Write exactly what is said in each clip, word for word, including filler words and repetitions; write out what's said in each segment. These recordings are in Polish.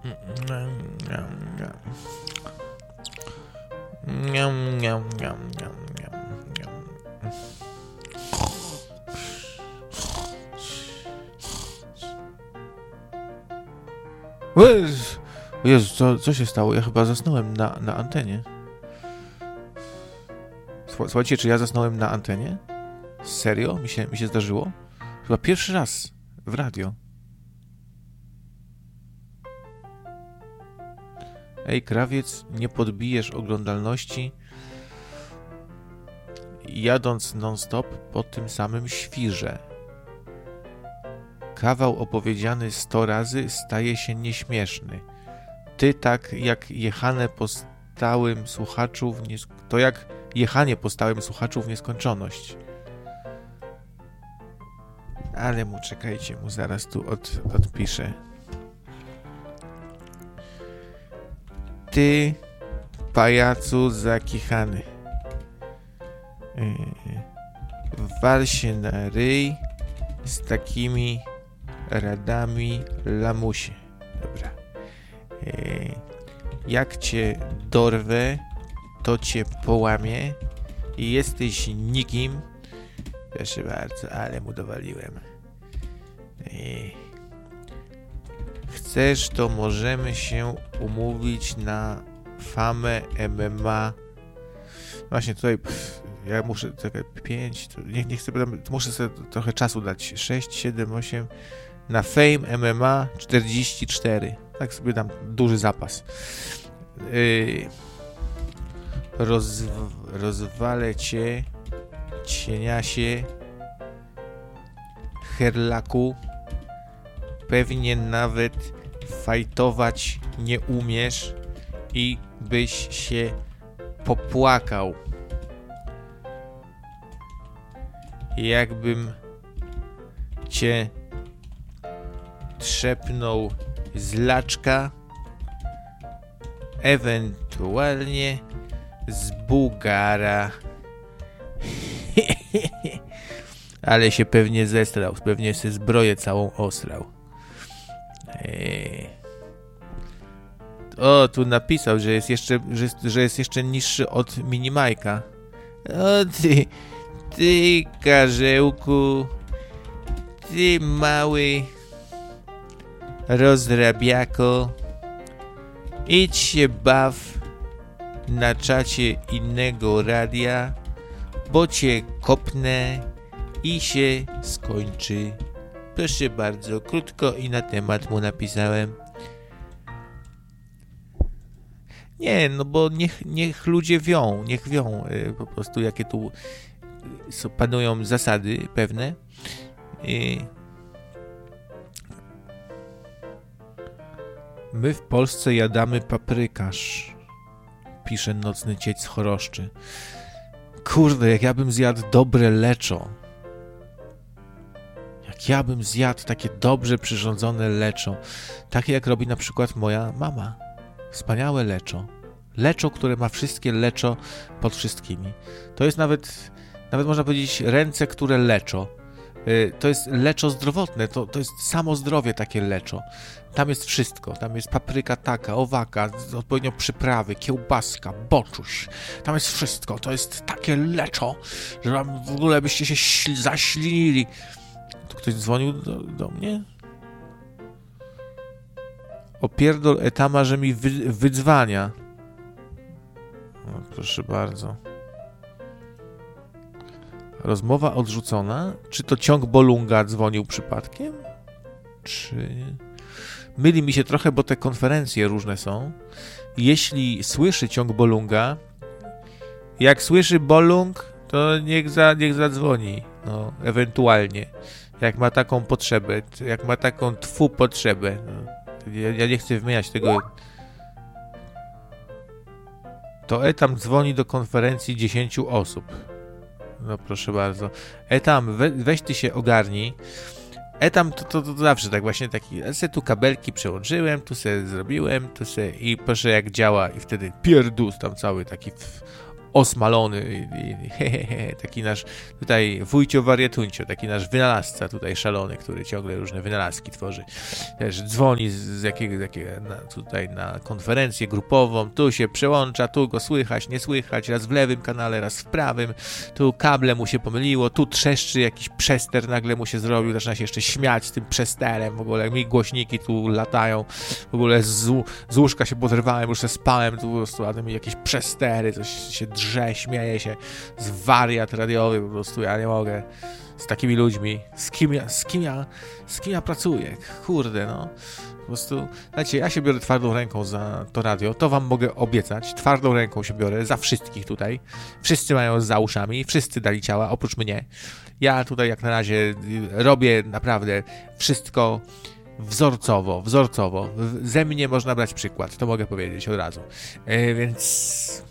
Jezu, co, co się stało? Ja chyba zasnąłem na, na antenie. Słuchajcie, czy ja zasnąłem na antenie? Serio? Mi się, mi się zdarzyło? Chyba pierwszy raz w radio. Ej, krawiec, nie podbijesz oglądalności jadąc non-stop po tym samym świrze. Kawał opowiedziany sto razy staje się nieśmieszny. Ty tak jak jechane po stałym słuchaczu w niesk- to jak jechanie po stałym słuchaczu w nieskończoność. Ale mu, czekajcie, mu zaraz tu od, odpiszę. Ty, pajacu zakichany. Yy, wal się na ryj z takimi radami, lamusie. Dobra. Yy, jak cię dorwę, to cię połamię i jesteś nikim. Proszę bardzo, ale mu dowaliłem. Yy. Chcesz, to możemy się umówić na famę M M A. Właśnie tutaj pff, ja muszę czekaj, pięć, to nie, nie chcę, muszę sobie trochę czasu dać. sześć, siedem, osiem na Fame M M A czterdzieści cztery. Tak sobie dam duży zapas. Yy, roz, rozwalę cię, cieniasie, herlaku. Pewnie nawet fajtować nie umiesz i byś się popłakał. Jakbym cię trzepnął z laczka, ewentualnie z Bułgara. Ale się pewnie zestrał, pewnie się zbroję całą osrał. Eee. O, tu napisał, że jest jeszcze, że, że jest jeszcze niższy od Minimajka. O ty, ty karzełku, ty mały rozrabiako, idź się baw na czacie innego radia, bo cię kopnę i się skończy. Proszę bardzo, krótko i na temat mu napisałem. Nie, no bo niech, niech ludzie wią, niech wią y, po prostu jakie tu y, panują zasady pewne. Y, My w Polsce jadamy paprykarz, pisze Nocny Cieć z Choroszczy. Kurde, jak ja bym zjadł dobre leczo. Jak ja bym zjadł takie dobrze przyrządzone leczo. Takie jak robi na przykład moja mama. Wspaniałe leczo. Leczo, które ma wszystkie leczo pod wszystkimi. To jest nawet, nawet można powiedzieć, ręce, które leczą. To jest leczo zdrowotne, to, to jest samo zdrowie takie leczo. Tam jest wszystko, tam jest papryka taka, owaka, odpowiednio przyprawy, kiełbaska, boczuś. Tam jest wszystko, to jest takie leczo, że tam w ogóle byście się śl- zaślinili. Tu ktoś dzwonił do, do mnie? Opierdol etama, że mi wy, wydzwania. No, proszę bardzo. Rozmowa odrzucona? Czy to ciąg Bolunga dzwonił przypadkiem? Czy... Myli mi się trochę, bo te konferencje różne są. Jeśli słyszy ciąg Bolunga, jak słyszy Bolung, to niech, za, niech zadzwoni. No, ewentualnie. Jak ma taką potrzebę, jak ma taką twu potrzebę. No. Ja, ja nie chcę wymieniać tego. To Etam dzwoni do konferencji dziesięciu osób. No proszę bardzo. Etam, we, weź ty się ogarnij. Etam to, to, to zawsze tak właśnie taki, ja se tu kabelki przełączyłem, tu se zrobiłem, tu se i proszę jak działa i wtedy pierdus tam cały taki w, osmalony, i, i, he, he, he, taki nasz tutaj wujcio wariatuncio, taki nasz wynalazca tutaj szalony, który ciągle różne wynalazki tworzy. Też dzwoni z, z jakiego, z jakiego na, tutaj na konferencję grupową, tu się przełącza, tu go słychać, nie słychać, raz w lewym kanale, raz w prawym, tu kable mu się pomyliło, tu trzeszczy jakiś przester, nagle mu się zrobił, zaczyna się jeszcze śmiać z tym przesterem, w ogóle jak mi głośniki tu latają, w ogóle z, z łóżka się poderwałem, już się spałem, tu po prostu, a mi jakieś przestery, coś się drze, śmieje się, z wariat radiowy, po prostu ja nie mogę z takimi ludźmi, z kim ja, z kim ja, z kim ja pracuję, kurde, no. Po prostu, znacie, ja się biorę twardą ręką za to radio, to wam mogę obiecać, twardą ręką się biorę za wszystkich tutaj, wszyscy mają za uszami, wszyscy dali ciała, oprócz mnie. Ja tutaj jak na razie robię naprawdę wszystko wzorcowo, wzorcowo, ze mnie można brać przykład, to mogę powiedzieć od razu, yy, więc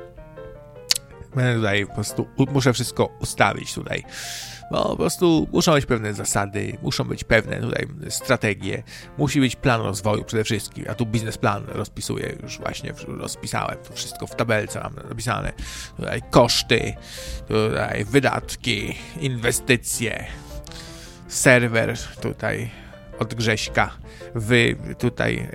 będę tutaj po prostu, muszę wszystko ustawić tutaj. Bo po prostu muszą być pewne zasady, muszą być pewne tutaj strategie, musi być plan rozwoju przede wszystkim. Ja tu biznesplan rozpisuję, już właśnie rozpisałem, to wszystko w tabelce mam napisane. Tutaj koszty, tutaj wydatki, inwestycje, serwer tutaj od Grześka, wy tutaj...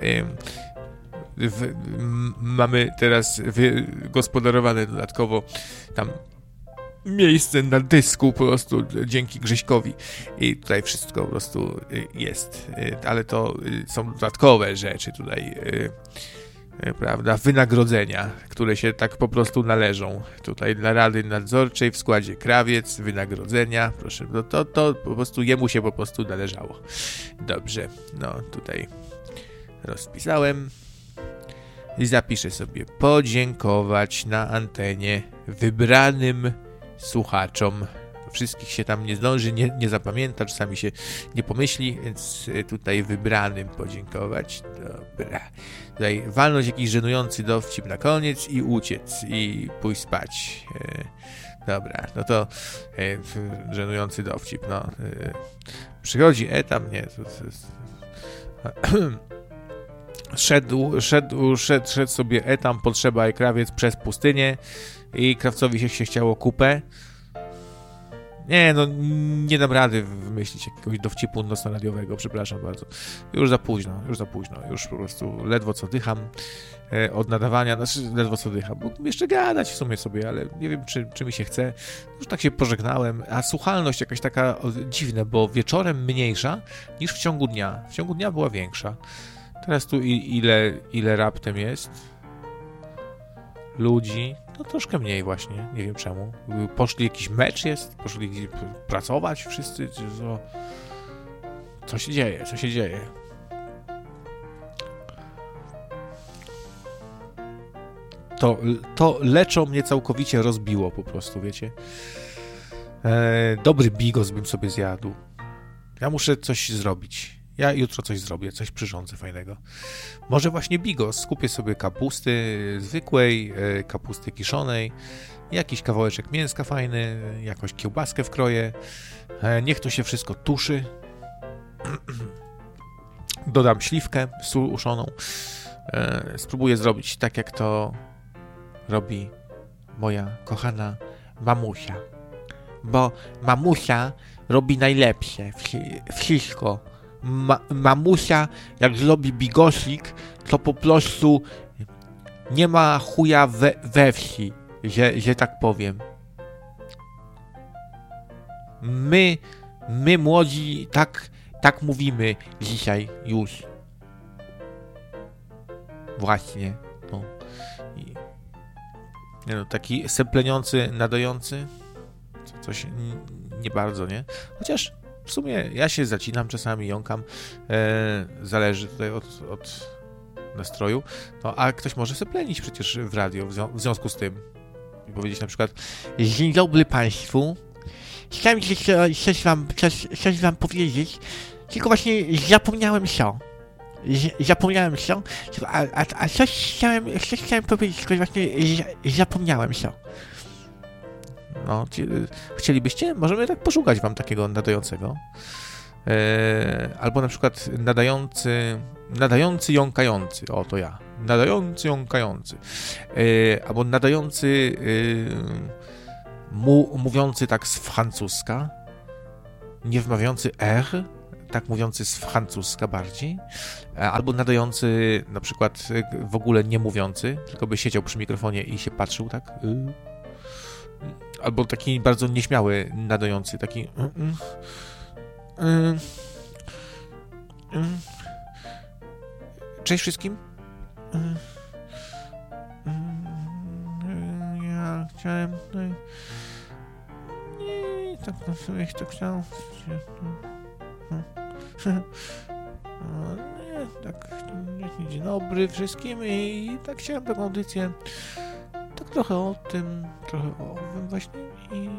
W, mamy teraz wygospodarowane dodatkowo tam miejsce na dysku po prostu dzięki Grześkowi i tutaj wszystko po prostu jest, ale to są dodatkowe rzeczy tutaj, prawda, wynagrodzenia, które się tak po prostu należą. Tutaj dla Rady Nadzorczej w składzie Krawiec, wynagrodzenia, proszę, no to, to po prostu jemu się po prostu należało. Dobrze, no tutaj rozpisałem. I zapiszę sobie podziękować na antenie wybranym słuchaczom. Wszystkich się tam nie zdąży, nie, nie zapamięta, czasami się nie pomyśli, więc tutaj wybranym podziękować. Dobra. Tutaj walnąć jakiś żenujący dowcip na koniec i uciec i pójść spać. Dobra, no to żenujący dowcip, no. Przychodzi etap, nie, to, to, to. Szedł, szedł, szedł, szedł sobie etam, potrzeba i krawiec przez pustynię i krawcowi się, się chciało kupę. Nie, no nie dam rady wymyślić jakiegoś dowcipu nocno-radiowego, przepraszam bardzo. Już za późno, już za późno, już po prostu ledwo co dycham e, od nadawania, znaczy ledwo co dycham. Mógłbym jeszcze gadać w sumie sobie, ale nie wiem, czy, czy mi się chce. Już tak się pożegnałem, a słuchalność jakaś taka o, dziwna, bo wieczorem mniejsza niż w ciągu dnia. W ciągu dnia była większa. Teraz tu ile, ile raptem jest ludzi, no troszkę mniej właśnie, nie wiem czemu. Poszli jakiś mecz jest, poszli pracować wszyscy, co, co się dzieje, co się dzieje. To, to leczo mnie całkowicie rozbiło po prostu, wiecie. E, dobry bigos bym sobie zjadł. Ja muszę coś zrobić. Ja jutro coś zrobię, coś przyrządzę fajnego. Może właśnie bigos. Kupię sobie kapusty zwykłej, kapusty kiszonej, jakiś kawałeczek mięska fajny, jakąś kiełbaskę wkroję. Niech to się wszystko tuszy. Dodam śliwkę, sól uszoną. Spróbuję zrobić tak, jak to robi moja kochana mamusia. Bo mamusia robi najlepsze wszystko. Ma, mamusia, jak zrobi bigosik, to po prostu nie ma chuja we, we wsi, że, że tak powiem. My, my młodzi tak, tak mówimy dzisiaj już. Właśnie. No. I, nie no, taki sepleniący, nadający, coś nie bardzo, nie? Chociaż w sumie ja się zacinam czasami, jąkam, e, zależy tutaj od, od nastroju, no a ktoś może seplenić przecież w radio w, zwią- w związku z tym i powiedzieć na przykład: dzień dobry Państwu, chciałem coś, coś, wam, coś, coś wam powiedzieć, tylko właśnie zapomniałem co. Z, zapomniałem co, a, a, a coś, chciałem, coś chciałem powiedzieć, tylko właśnie z, zapomniałem co. No, ci, chcielibyście? Możemy tak poszukać wam takiego nadającego. E, albo na przykład nadający nadający, jąkający, o to ja, nadający, jąkający, yy, albo nadający, yy, mu, mówiący tak z francuska, nie wmawiający R, tak mówiący z francuska bardziej, albo nadający na przykład w ogóle nie mówiący, tylko by siedział przy mikrofonie i się patrzył tak, yy. Albo taki bardzo nieśmiały nadający, taki yy, yy, yy. Cześć wszystkim. Ja chciałem... Nie, tak na sobie to chciał. Nie, tak... Dzień dobry wszystkim i tak chciałem taką audycję. Tak trochę o tym, trochę o owym właśnie i...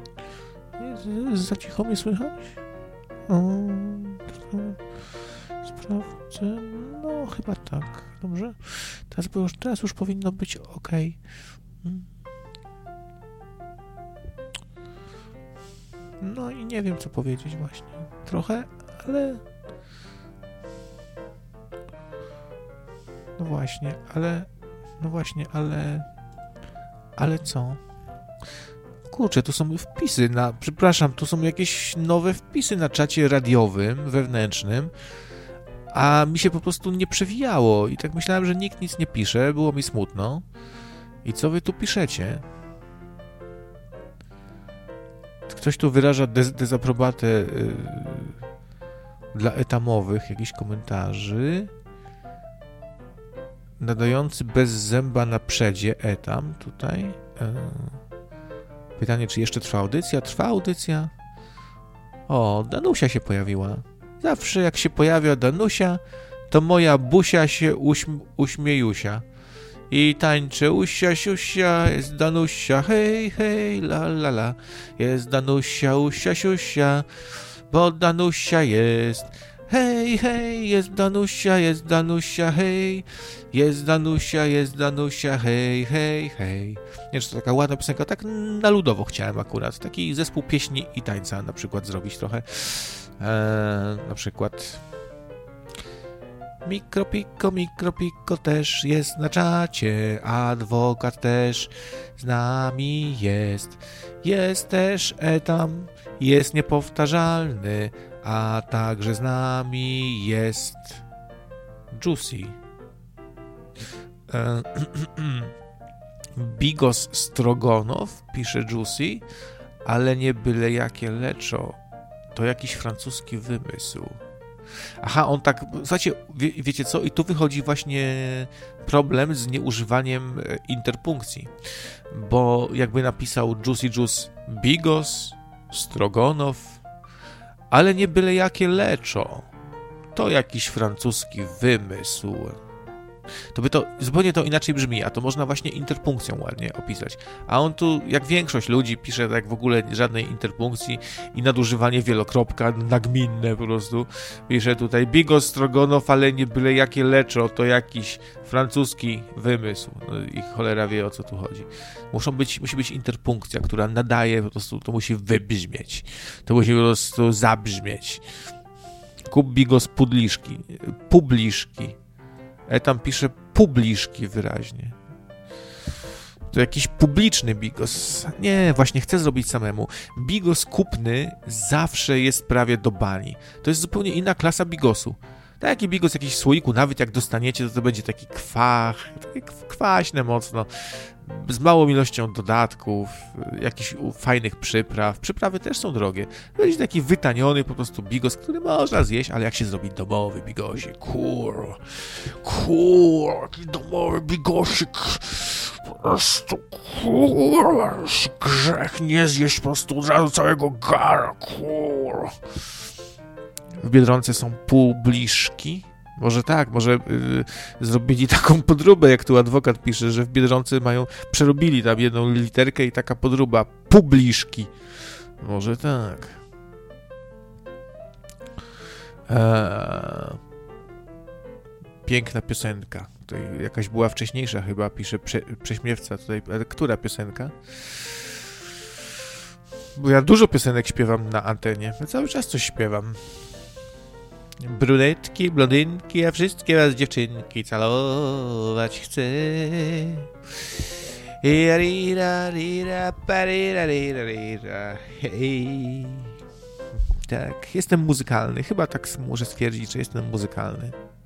Za cicho mnie słychać? O, sprawdzę. No, chyba tak. Dobrze. Teraz już, teraz już powinno być ok. No i nie wiem, co powiedzieć właśnie. Trochę, ale... No właśnie, ale... No właśnie, ale... Ale co? Kurczę, tu są wpisy na... Przepraszam, tu są jakieś nowe wpisy na czacie radiowym, wewnętrznym, a mi się po prostu nie przewijało i tak myślałem, że nikt nic nie pisze, było mi smutno. I co wy tu piszecie? Ktoś tu wyraża dez- dezaprobatę yy, dla etamowych, jakichś komentarzy. Nadający bez zęba na przedzie etam tutaj. Yy. Pytanie, czy jeszcze trwa audycja? Trwa audycja? O, Danusia się pojawiła. Zawsze jak się pojawia Danusia, to moja busia się uśm- uśmiejusia. I tańczę usia, siusia, jest Danusia, hej, hej, la, la, la. Jest Danusia, usia, siusia, bo Danusia jest. Hej, hej, jest Danusia, jest Danusia, hej. Jest Danusia, jest Danusia, hej, hej, hej. Nie, czy to taka ładna piosenka, tak na ludowo chciałem akurat. Taki zespół pieśni i tańca na przykład zrobić trochę. Eee, na przykład... Mikropiko, mikropiko też jest na czacie, adwokat też z nami jest. Jest też etam, jest niepowtarzalny, a także z nami jest Juicy. E, Bigos Strogonow, pisze Juicy, ale nie byle jakie leczo. To jakiś francuski wymysł. Aha, on tak, słuchajcie, wie, wiecie co, i tu wychodzi właśnie problem z nieużywaniem interpunkcji, bo jakby napisał Juicy Juice Bigos, Strogonow, ale nie byle jakie leczo, to jakiś francuski wymysł. To by to zupełnie to inaczej brzmi, a to można właśnie interpunkcją ładnie opisać. A on tu, jak większość ludzi, pisze tak w ogóle żadnej interpunkcji i nadużywanie wielokropka, nagminne po prostu. Pisze tutaj Bigos Strogonow, ale nie byle jakie leczo, to jakiś francuski wymysł. No i cholera wie, o co tu chodzi. Muszą być, musi być interpunkcja, która nadaje, po prostu to musi wybrzmieć. To musi po prostu zabrzmieć. Kup Bigos pudliszki. Publiszki. E tam pisze publiszki wyraźnie. To jakiś publiczny bigos. Nie, właśnie chcę zrobić samemu. Bigos kupny zawsze jest prawie do bani. To jest zupełnie inna klasa bigosu. Taki bigos, jakiś słoiku, nawet jak dostaniecie, to to będzie taki kwach, takie kwaśne mocno, z małą ilością dodatków, jakichś fajnych przypraw. Przyprawy też są drogie. To będzie taki wytaniony po prostu bigos, który można zjeść, ale jak się zrobi domowy bigosie, kur, kur, taki domowy bigosik, po prostu kur, grzech nie zjeść po prostu od razu całego gara, kur. W Biedronce są publiszki. Może tak, może yy, zrobili taką podróbę, jak tu adwokat pisze, że w Biedronce mają, przerobili tam jedną literkę i taka podróba. Publiszki. Może tak. Eee, piękna piosenka. Tutaj jakaś była wcześniejsza chyba, pisze prze, prześmiewca tutaj. Ale która piosenka? Bo ja dużo piosenek śpiewam na antenie. Ja cały czas coś śpiewam. Brunetki, blondynki, a wszystkie was dziewczynki całować chcę. Ira, ira, parira, ira, ira, hej. Tak, jestem muzykalny. Chyba tak muszę stwierdzić, że jestem muzykalny.